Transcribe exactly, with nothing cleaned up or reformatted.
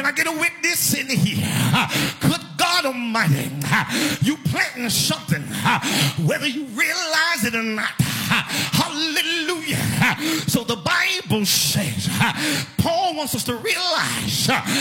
Can I get a witness in here? Good God Almighty, you planting something, whether you realize it or not. Hallelujah. So the Bible says, Paul wants us to realize